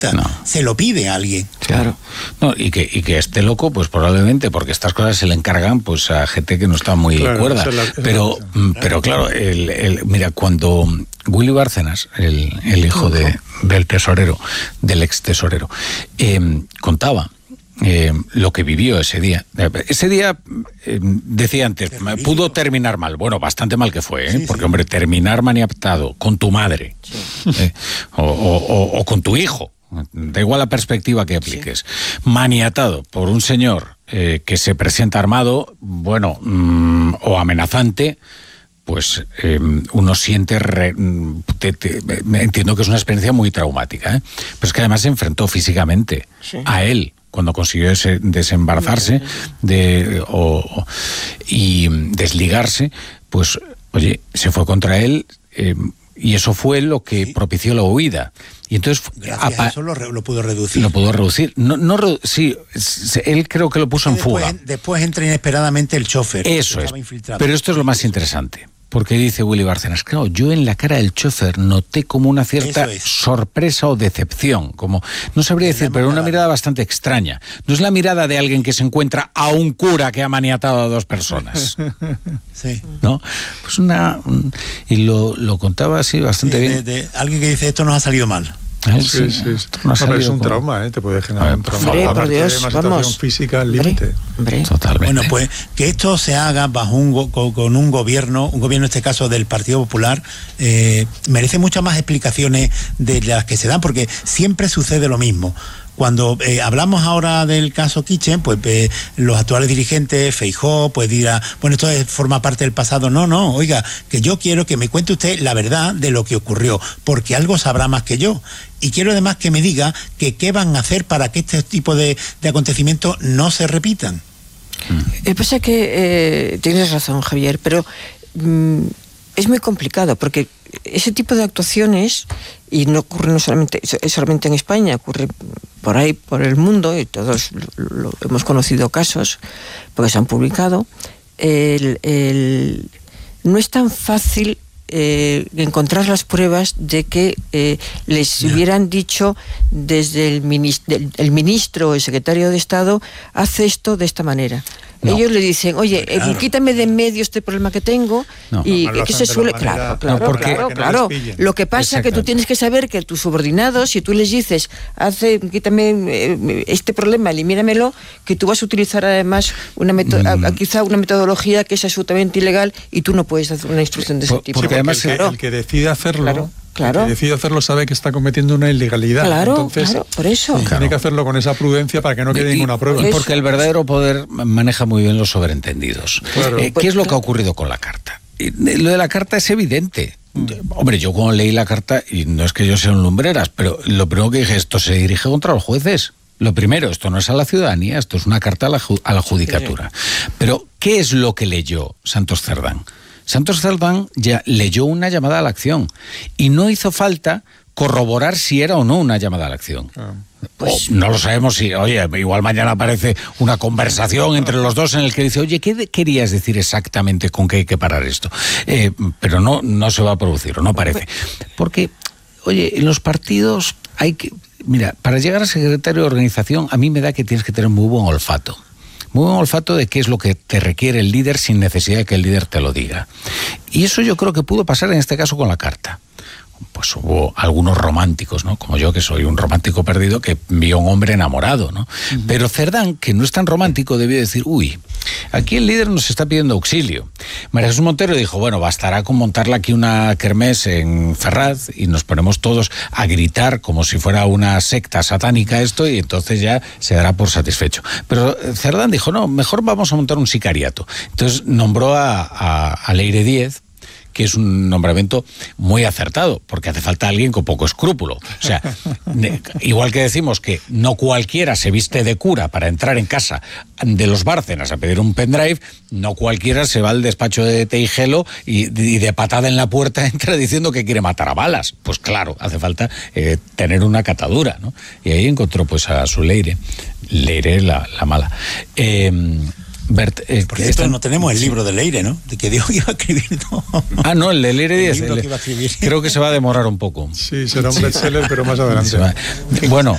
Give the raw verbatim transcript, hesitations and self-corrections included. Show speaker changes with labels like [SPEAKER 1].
[SPEAKER 1] No. Se lo pide a alguien.
[SPEAKER 2] Claro. No, y que, y que esté loco, pues probablemente, porque estas cosas se le encargan pues a gente que no está muy claro, cuerda. Es la, es pero, la pero claro, el, el, mira, cuando Willy Bárcenas, el, el hijo de, del tesorero, del ex tesorero, eh, contaba Eh, lo que vivió ese día. Ese día, eh, decía antes, Terminismo. pudo terminar mal. Bueno, bastante mal que fue, ¿eh? Sí, porque, sí. hombre, terminar maniatado con tu madre sí. eh, o, o, o con tu hijo, da igual la perspectiva que apliques, sí. maniatado por un señor eh, que se presenta armado, bueno, mmm, o amenazante, pues eh, uno siente, re, te, te, entiendo que es una experiencia muy traumática, ¿eh? Pero es que además se enfrentó físicamente sí. a él, cuando consiguió ese, desembarazarse de, o, y desligarse, pues, oye, se fue contra él eh, y eso fue lo que ¿Sí? propició la huida. Y entonces
[SPEAKER 1] Gracias a eso lo, lo pudo reducir.
[SPEAKER 2] Lo pudo reducir. No, no, sí, él creo que lo puso en
[SPEAKER 1] después,
[SPEAKER 2] fuga.
[SPEAKER 1] Después entra inesperadamente el chofer.
[SPEAKER 2] Eso es. Pero esto es lo más interesante. Porque dice Willy Bárcenas, claro, yo en la cara del chofer noté como una cierta es. sorpresa o decepción, como, no sabría decir, pero una mirada bastante extraña. No es la mirada de alguien que se encuentra a un cura que ha maniatado a dos personas.
[SPEAKER 1] Sí.
[SPEAKER 2] ¿No? Pues una... Un, y lo, lo contaba así bastante
[SPEAKER 1] sí,
[SPEAKER 2] bien.
[SPEAKER 1] De, de alguien que dice, esto nos ha salido mal.
[SPEAKER 3] Sí, sí, sí. No, no, es un con... trauma, ¿eh? Te puede generar ver, un trauma.
[SPEAKER 4] Hombre, por Dios,
[SPEAKER 3] una
[SPEAKER 4] vamos.
[SPEAKER 3] situación física al límite.
[SPEAKER 2] Totalmente.
[SPEAKER 1] Bueno, pues que esto se haga bajo un go con, con un gobierno, un gobierno en este caso del Partido Popular, eh, merece muchas más explicaciones de las que se dan, porque siempre sucede lo mismo. Cuando eh, hablamos ahora del caso Kitchen, pues eh, los actuales dirigentes, Feijóo, pues dirá, bueno, esto es, forma parte del pasado. No, no, oiga, que yo quiero que me cuente usted la verdad de lo que ocurrió, porque algo sabrá más que yo. Y quiero además que me diga que qué van a hacer para que este tipo de, de acontecimientos no se repitan.
[SPEAKER 4] Eh, pasa que eh, tienes razón, Javier, pero mmm, es muy complicado, porque ese tipo de actuaciones, y no ocurre no solamente, solamente en España, ocurre por ahí, por el mundo, y todos lo, lo, hemos conocido casos, porque se han publicado, el, el, no es tan fácil eh, encontrar las pruebas de que eh, les yeah. hubieran dicho desde el ministro, el ministro o el secretario de Estado, hace esto de esta manera. No. Ellos le dicen, oye, claro. eh, quítame de en medio este problema que tengo, no. y no, que se suele, claro, claro, no, porque, claro, claro. No lo que pasa es que tú tienes que saber que tus subordinados, si tú les dices, hace, quítame eh, este problema, elimínamelo, que tú vas a utilizar además una meto- mm. a, quizá una metodología que es absolutamente ilegal y tú no puedes hacer una instrucción de ese
[SPEAKER 3] Por,
[SPEAKER 4] tipo.
[SPEAKER 3] Porque además el que, claro. el que decide hacerlo...
[SPEAKER 4] Claro. Claro.
[SPEAKER 3] El que decide hacerlo sabe que está cometiendo una ilegalidad.
[SPEAKER 4] Claro,
[SPEAKER 3] Entonces,
[SPEAKER 4] claro, por eso.
[SPEAKER 3] Tiene
[SPEAKER 4] claro.
[SPEAKER 3] que hacerlo con esa prudencia para que no quede y, ninguna prueba.
[SPEAKER 2] Y porque el verdadero poder maneja muy bien los sobreentendidos.
[SPEAKER 3] Claro.
[SPEAKER 2] Eh, ¿Qué es lo que ha ocurrido con la carta? Lo de la carta es evidente. Mm. Hombre, yo cuando leí la carta, y no es que yo sea un lumbreras, pero lo primero que dije, esto se dirige contra los jueces. Lo primero, esto no es a la ciudadanía, esto es una carta a la, a la judicatura. Sí. Pero, ¿qué es lo que leyó Santos Cerdán? Santos Cerdán ya leyó una llamada a la acción y no hizo falta corroborar si era o no una llamada a la acción. Ah. Pues oh, no lo sabemos si, oye, igual mañana aparece una conversación entre los dos en el que dice, oye, ¿qué de- querías decir exactamente con que hay que parar esto? Eh, pero no, no se va a producir, o no parece. Porque, oye, en los partidos hay que... Mira, para llegar a secretario de organización, a mí me da que tienes que tener muy buen olfato. Muy buen olfato de qué es lo que te requiere el líder sin necesidad de que el líder te lo diga. Y eso yo creo que pudo pasar en este caso con la carta. Pues hubo algunos románticos, ¿no? Como yo, que soy un romántico perdido, que vio a un hombre enamorado, ¿no? Uh-huh. Pero Cerdán, que no es tan romántico, debió decir, uy, aquí el líder nos está pidiendo auxilio. María Jesús Montero dijo, bueno, bastará con montarle aquí una kermés en Ferraz y nos ponemos todos a gritar como si fuera una secta satánica esto y entonces ya se dará por satisfecho. Pero Cerdán dijo, no, mejor vamos a montar un sicariato. Entonces nombró a, a, a Leire Díez, que es un nombramiento muy acertado, porque hace falta alguien con poco escrúpulo. O sea, ne, igual que decimos que no cualquiera se viste de cura para entrar en casa de los Bárcenas a pedir un pendrive, no cualquiera se va al despacho de Teijelo y, y de patada en la puerta entra diciendo que quiere matar a balas. Pues claro, hace falta eh, tener una catadura, ¿no? Y ahí encontró pues a su Leire, Leire la, la mala. Eh, Bert, eh,
[SPEAKER 1] Por cierto, no tenemos el libro de Leire, ¿no? De que dijo que iba a escribir. No.
[SPEAKER 2] Ah, no, el de Leire Díez.
[SPEAKER 1] El libro que iba a escribir.
[SPEAKER 2] Creo que se va a demorar un poco.
[SPEAKER 3] Sí, será un bestseller, pero más adelante.
[SPEAKER 2] Bueno,